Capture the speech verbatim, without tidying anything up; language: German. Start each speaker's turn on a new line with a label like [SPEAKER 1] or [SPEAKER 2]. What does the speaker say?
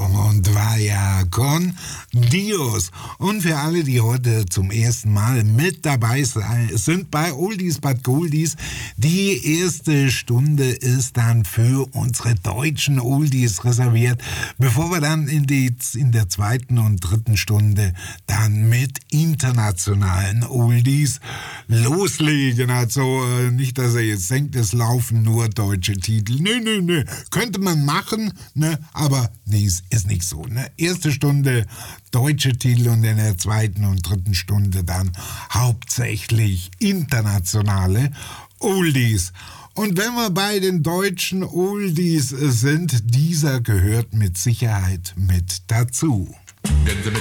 [SPEAKER 1] und Vaya con Dios. Und für alle, die heute zum ersten Mal mit dabei sind bei Oldies but Goldies, die erste Stunde ist dann für unsere deutschen Oldies reserviert, bevor wir dann in, die, in der zweiten und dritten Stunde dann mit internationalen Oldies loslegen. Also nicht, dass ihr jetzt denkt, es laufen nur deutsche Titel. Nö, nö, nö. Könnte man machen, ne? Aber nee, ist nicht so. Ne? Erste Stunde deutsche Titel und in der zweiten und dritten Stunde dann hauptsächlich internationale Oldies. Und wenn wir bei den deutschen Oldies sind, dieser gehört mit Sicherheit mit dazu.